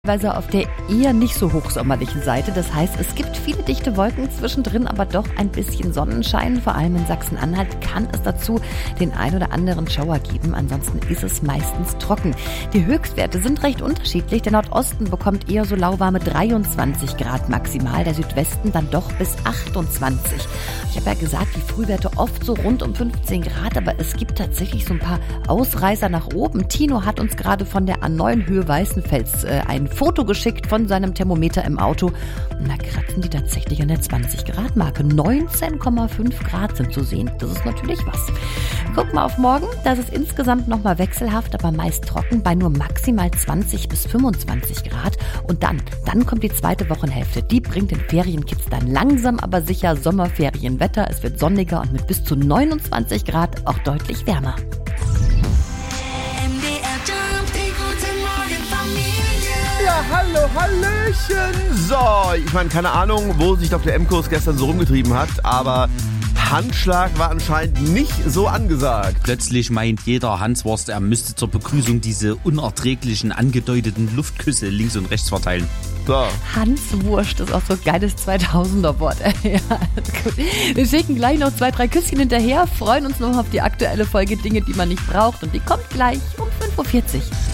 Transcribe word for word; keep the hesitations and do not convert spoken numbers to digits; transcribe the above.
Weise auf der eher nicht so hochsommerlichen Seite. Das heißt, es gibt viele dichte Wolken zwischendrin, aber doch ein bisschen Sonnenschein. Vor allem in Sachsen-Anhalt kann es dazu den ein oder anderen Schauer geben. Ansonsten ist es meistens trocken. Die Höchstwerte sind recht unterschiedlich. Der Nordosten bekommt eher so lauwarme dreiundzwanzig Grad maximal, der Südwesten dann doch bis achtundzwanzig. Ich habe ja gesagt, die Frühwerte oft so rund um fünfzehn Grad, aber es gibt tatsächlich so ein paar Ausreißer nach oben. Tino hat uns gerade von der A neun Höhe Weißenfels äh, ein Foto geschickt von seinem Thermometer im Auto. Und da kratzen die tatsächlich an der zwanzig Grad Marke. neunzehn Komma fünf Grad sind zu sehen. Das ist natürlich was. Guck mal auf morgen. Das ist insgesamt nochmal wechselhaft, aber meist trocken bei nur maximal zwanzig bis fünfundzwanzig Grad. Und dann, dann kommt die zweite Wochenhälfte. Die bringt den Ferienkids dann langsam, aber sicher Sommerferienwetter. Es wird sonniger und mit bis zu neunundzwanzig Grad auch deutlich wärmer. Ja, hallo, hallöchen. So, ich meine, keine Ahnung, wo sich Doktor M-Kurs gestern so rumgetrieben hat, aber Handschlag war anscheinend nicht so angesagt. Plötzlich meint jeder Hanswurst, er müsste zur Begrüßung diese unerträglichen, angedeuteten Luftküsse links und rechts verteilen. So. Hanswurst ist auch so ein geiles zweitausender-Wort. Ja, gut. Wir schicken gleich noch zwei, drei Küsschen hinterher, freuen uns noch auf die aktuelle Folge Dinge, die man nicht braucht. Und die kommt gleich um fünf Uhr vierzig.